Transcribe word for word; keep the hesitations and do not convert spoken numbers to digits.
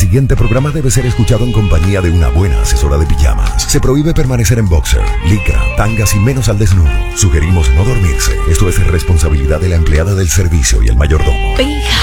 siguiente programa debe ser escuchado en compañía de una buena asesora de pijamas. Se prohíbe permanecer en boxer, licra, tangas y menos al desnudo. Sugerimos no dormirse. Esto es responsabilidad de la empleada del servicio y el mayordomo. Pija.